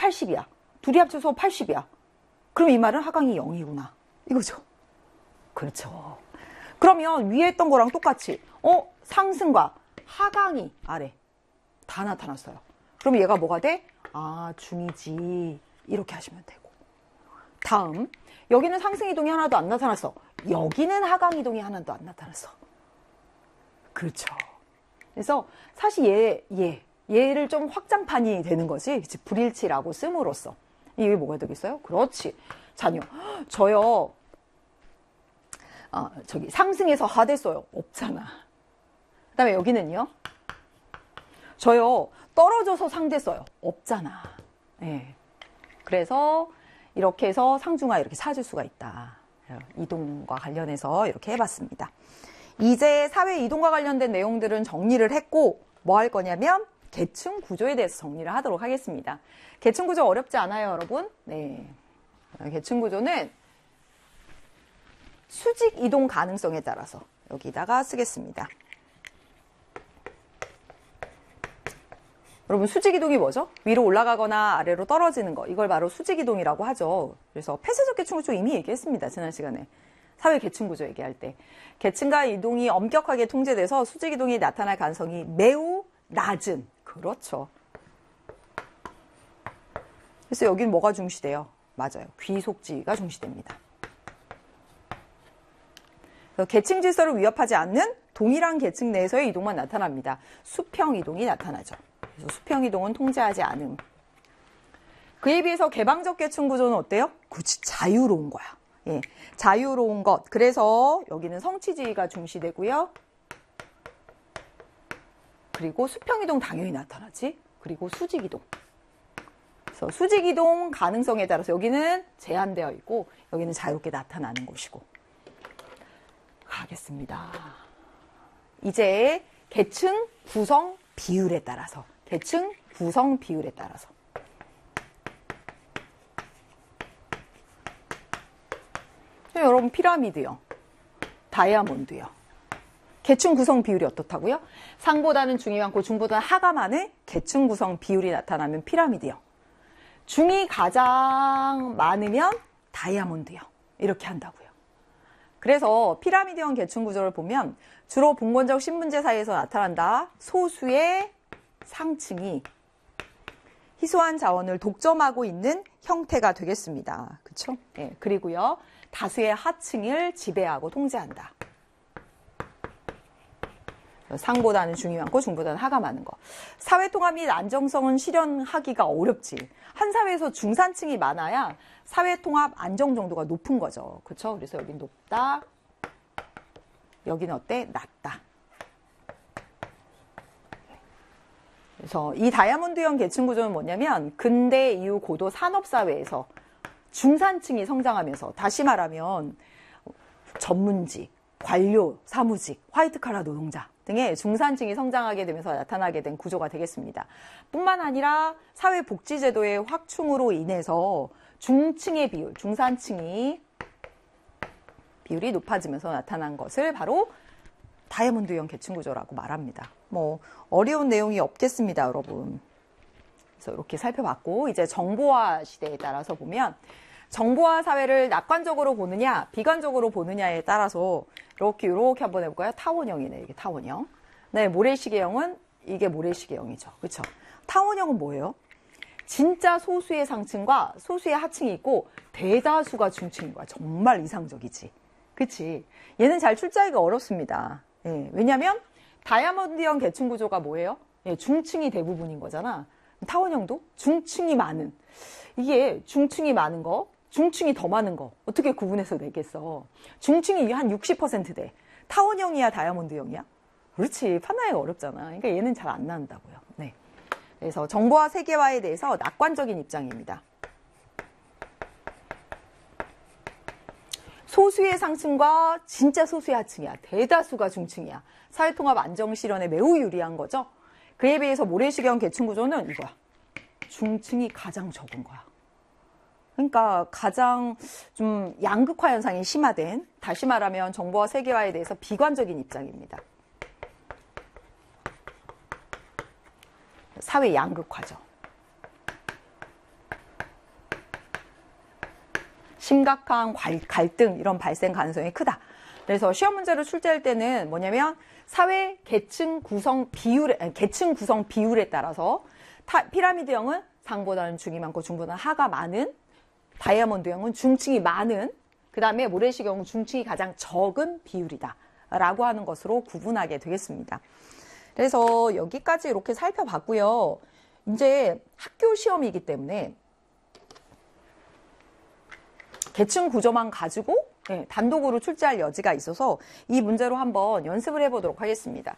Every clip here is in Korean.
80이야. 둘이 합쳐서 80이야. 그럼 이 말은 하강이 0이구나. 이거죠. 그렇죠. 그러면 위에 했던 거랑 똑같이 상승과 하강이 아래 다 나타났어요. 그럼 얘가 뭐가 돼? 아, 중이지. 이렇게 하시면 되고. 다음, 여기는 상승 이동이 하나도 안 나타났어. 여기는 하강 이동이 하나도 안 나타났어. 그렇죠. 그래서 사실 얘를 좀 확장판이 되는 거지. 불일치라고 씀으로써. 이게 뭐가 되겠어요? 그렇지. 자녀, 저요, 저기 상승해서 하됐어요. 없잖아. 그 다음에 여기는요. 저요, 떨어져서 상됐어요. 없잖아. 예. 그래서 이렇게 해서 상중하 이렇게 찾을 수가 있다. 이동과 관련해서 이렇게 해봤습니다. 이제 사회 이동과 관련된 내용들은 정리를 했고 뭐 할 거냐면 계층 구조에 대해서 정리를 하도록 하겠습니다. 계층 구조 어렵지 않아요, 여러분? 네. 계층 구조는 수직 이동 가능성에 따라서 여기다가 쓰겠습니다. 여러분, 수직 이동이 뭐죠? 위로 올라가거나 아래로 떨어지는 거. 이걸 바로 수직 이동이라고 하죠. 그래서 폐쇄적 계층 구조 이미 얘기했습니다. 지난 시간에. 사회 계층 구조 얘기할 때. 계층과 이동이 엄격하게 통제돼서 수직 이동이 나타날 가능성이 매우 낮은. 그렇죠. 그래서 여기는 뭐가 중시돼요? 맞아요. 귀속지가 중시됩니다. 계층 질서를 위협하지 않는 동일한 계층 내에서의 이동만 나타납니다. 수평 이동이 나타나죠. 그래서 수평 이동은 통제하지 않음. 그에 비해서 개방적 계층 구조는 어때요? 그렇지, 자유로운 거야. 예, 자유로운 것. 그래서 여기는 성취지가 중시되고요. 그리고 수평 이동 당연히 나타나지. 그리고 수직 이동. 그래서 수직 이동 가능성에 따라서 여기는 제한되어 있고 여기는 자유롭게 나타나는 곳이고. 가겠습니다. 이제 계층 구성 비율에 따라서. 계층 구성 비율에 따라서. 여러분, 피라미드요. 다이아몬드요. 계층 구성 비율이 어떻다고요? 상보다는 중이 많고 중보다는 하가 많은 계층 구성 비율이 나타나면 피라미드요. 중이 가장 많으면 다이아몬드요. 이렇게 한다고요. 그래서 피라미드형 계층 구조를 보면 주로 봉건적 신분제 사이에서 나타난다. 소수의 상층이 희소한 자원을 독점하고 있는 형태가 되겠습니다. 그렇죠? 예, 그리고요. 다수의 하층을 지배하고 통제한다. 상보다는 중이 많고 중보다는 하가 많은 거. 사회통합 및 안정성은 실현하기가 어렵지. 한 사회에서 중산층이 많아야 사회통합 안정 정도가 높은 거죠. 그렇죠? 그래서 여긴 높다. 여기는 어때? 낮다. 그래서 이 다이아몬드형 계층 구조는 뭐냐면 근대 이후 고도 산업사회에서 중산층이 성장하면서, 다시 말하면 전문직, 관료, 사무직, 화이트칼라 노동자 등의 중산층이 성장하게 되면서 나타나게 된 구조가 되겠습니다. 뿐만 아니라 사회복지제도의 확충으로 인해서 중층의 비율, 중산층이 비율이 높아지면서 나타난 것을 바로 다이아몬드형 계층 구조라고 말합니다. 뭐 어려운 내용이 없겠습니다, 여러분. 그래서 이렇게 살펴봤고, 이제 정보화 시대에 따라서 보면 정보화 사회를 낙관적으로 보느냐 비관적으로 보느냐에 따라서 이렇게 한번 해볼까요? 타원형이네. 이게 타원형. 네, 모래시계형은 이게 모래시계형이죠. 그렇죠? 타원형은 뭐예요? 진짜 소수의 상층과 소수의 하층이 있고 대다수가 중층인 거야. 정말 이상적이지. 그치? 얘는 잘 출제하기가 어렵습니다. 예, 왜냐면 다이아몬드형 계층 구조가 뭐예요? 예, 중층이 대부분인 거잖아. 타원형도 중층이 많은. 이게 중층이 많은 거, 중층이 더 많은 거 어떻게 구분해서 내겠어? 중층이 한 60% 타원형이야 다이아몬드형이야? 그렇지, 판단하기가 어렵잖아. 그러니까 얘는 잘 안 나온다고요. 네. 그래서 정보화 세계화에 대해서 낙관적인 입장입니다. 소수의 상층과 진짜 소수의 하층이야. 대다수가 중층이야. 사회통합 안정 실현에 매우 유리한 거죠. 그에 비해서 모래시계형 계층 구조는 이거야. 중층이 가장 적은 거야. 그러니까 가장 좀 양극화 현상이 심화된, 다시 말하면 정보화 세계화에 대해서 비관적인 입장입니다. 사회 양극화죠. 심각한 갈등 이런 발생 가능성이 크다. 그래서 시험 문제로 출제할 때는 뭐냐면 사회 계층 구성 비율에 따라서 피라미드형은 상보다는 중이 많고 중보다는 하가 많은, 다이아몬드형은 중층이 많은, 그 다음에 모래시경은 중층이 가장 적은 비율이다 라고 하는 것으로 구분하게 되겠습니다. 그래서 여기까지 이렇게 살펴봤고요. 이제 학교 시험이기 때문에 계층 구조만 가지고 단독으로 출제할 여지가 있어서 이 문제로 한번 연습을 해보도록 하겠습니다.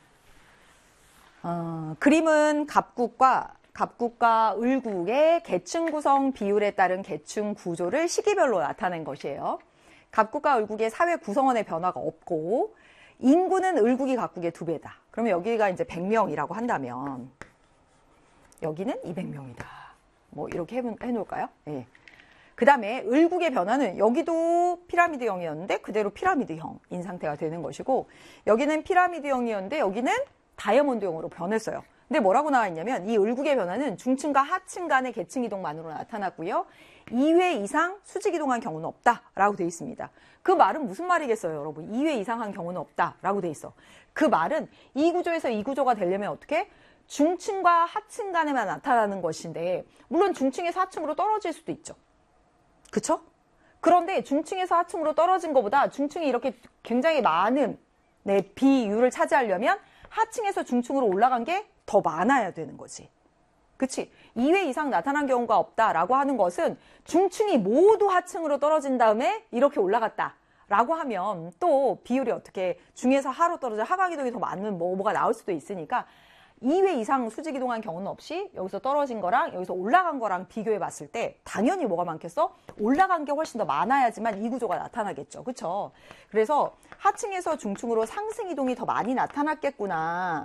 그림은 갑국과 을국의 계층 구성 비율에 따른 계층 구조를 시기별로 나타낸 것이에요. 갑국과 을국의 사회 구성원의 변화가 없고 인구는 을국이 갑국의 2배다. 그러면 여기가 이제 100명이라고 한다면 여기는 200명이다. 뭐 이렇게 해놓을까요? 예. 그 다음에 을국의 변화는 여기도 피라미드형이었는데 그대로 피라미드형인 상태가 되는 것이고, 여기는 피라미드형이었는데 여기는 다이아몬드형으로 변했어요. 근데 뭐라고 나와 있냐면 이 을국의 변화는 중층과 하층 간의 계층 이동만으로 나타났고요. 2회 이상 수직 이동한 경우는 없다라고 돼 있습니다. 그 말은 무슨 말이겠어요, 여러분? 2회 이상 한 경우는 없다라고 돼 있어. 그 말은 이 구조에서 이 구조가 되려면 어떻게? 중층과 하층 간에만 나타나는 것인데, 물론 중층에서 하층으로 떨어질 수도 있죠. 그쵸? 그런데 중층에서 하층으로 떨어진 것보다 중층이 이렇게 굉장히 많은 비율을 차지하려면 하층에서 중층으로 올라간 게 더 많아야 되는 거지. 그치? 2회 이상 나타난 경우가 없다라고 하는 것은 중층이 모두 하층으로 떨어진 다음에 이렇게 올라갔다 라고 하면 또 비율이 어떻게 중에서 하로 떨어져 하강이동이 더 많은 뭐가 나올 수도 있으니까 2회 이상 수직 이동한 경우는 없이 여기서 떨어진 거랑 여기서 올라간 거랑 비교해 봤을 때 당연히 뭐가 많겠어? 올라간 게 훨씬 더 많아야지만 이 구조가 나타나겠죠. 그쵸? 그래서 하층에서 중층으로 상승 이동이 더 많이 나타났겠구나.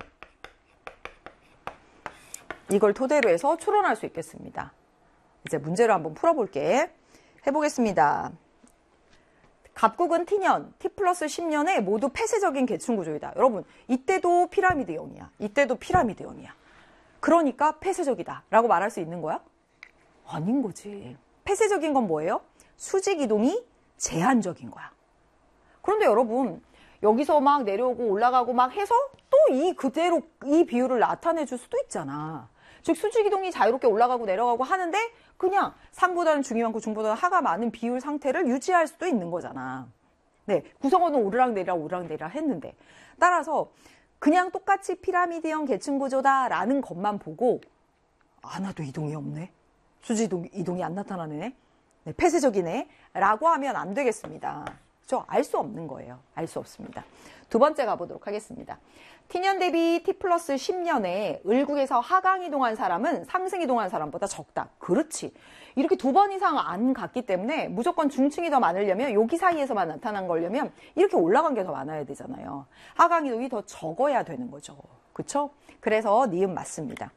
이걸 토대로 해서 추론할 수 있겠습니다. 이제 문제를 한번 풀어볼게. 해보겠습니다. 갑국은 T년, T 플러스 10년에 모두 폐쇄적인 계층 구조이다. 여러분, 이때도 피라미드형이야. 이때도 피라미드형이야. 그러니까 폐쇄적이다 라고 말할 수 있는 거야? 아닌 거지. 폐쇄적인 건 뭐예요? 수직 이동이 제한적인 거야. 그런데 여러분, 여기서 막 내려오고 올라가고 막 해서 또 그대로 이 비율을 나타내 줄 수도 있잖아. 즉 수직 이동이 자유롭게 올라가고 내려가고 하는데 그냥 상보다는 중이 많고 중보다는 하가 많은 비율 상태를 유지할 수도 있는 거잖아. 네, 구성원은 오르락내리락 했는데, 따라서 그냥 똑같이 피라미드형 계층 구조다라는 것만 보고 하나도 이동이 없네, 수직 이동이 안 나타나네, 네, 폐쇄적이네 라고 하면 안 되겠습니다. 그렇죠? 알 수 없는 거예요. 알 수 없습니다. 두 번째 가보도록 하겠습니다. T년 대비 T 플러스 10년에 을국에서 하강 이동한 사람은 상승 이동한 사람보다 적다. 그렇지. 이렇게 2번 이상 안 갔기 때문에 무조건 중층이 더 많으려면 여기 사이에서만 나타난 거려면 이렇게 올라간 게 더 많아야 되잖아요. 하강 이동이 더 적어야 되는 거죠. 그렇죠? 그래서 니은 맞습니다.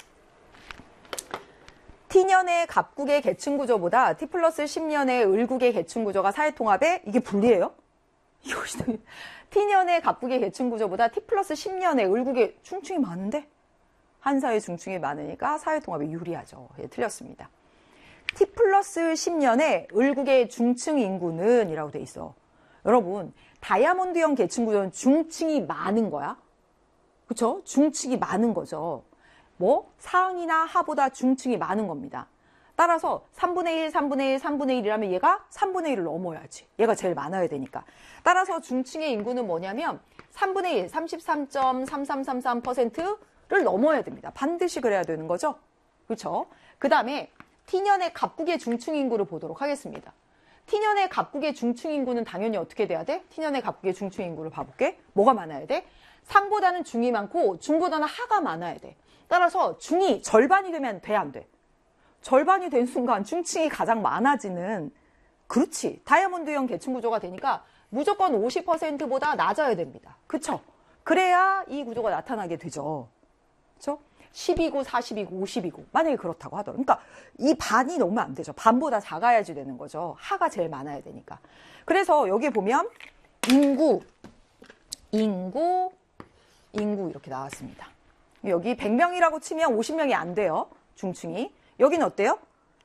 T년의 갑국의 계층 구조보다 T 플러스 10년의 을국의 계층 구조가 사회통합에 이게 불리해요? T년의 갑국의 계층 구조보다 T 플러스 10년의 을국의 중층이 많은데? 한사회 중층이 많으니까 사회통합에 유리하죠. 예, 틀렸습니다. T 플러스 10년의 을국의 중층 인구는 이라고 돼 있어. 여러분, 다이아몬드형 계층 구조는 중층이 많은 거야. 그쵸? 중층이 많은 거죠. 뭐 상이나 하보다 중층이 많은 겁니다. 따라서 3분의 1, 3분의 1, 3분의 1이라면 얘가 3분의 1을 넘어야지. 얘가 제일 많아야 되니까. 따라서 중층의 인구는 뭐냐면 3분의 1, 33.3333%를 넘어야 됩니다. 반드시 그래야 되는 거죠. 그렇죠? 그 다음에 T년의 갑국의 중층 인구를 보도록 하겠습니다. T년의 갑국의 중층 인구는 당연히 어떻게 돼야 돼? T년의 갑국의 중층 인구를 봐볼게. 뭐가 많아야 돼? 상보다는 중이 많고 중보다는 하가 많아야 돼. 따라서 중이 절반이 되면 돼, 안 돼? 절반이 된 순간 중층이 가장 많아지는, 그렇지, 다이아몬드형 계층 구조가 되니까 무조건 50%보다 낮아야 됩니다. 그쵸? 그래야 이 구조가 나타나게 되죠. 그쵸? 10이고 40이고 50이고 만약에 그렇다고 하더라도, 그러니까 이 반이 넘으면 안 되죠. 반보다 작아야지 되는 거죠. 하가 제일 많아야 되니까. 그래서 여기 보면 인구 이렇게 나왔습니다. 여기 100명이라고 치면 50명이 안 돼요. 중층이. 여기는 어때요?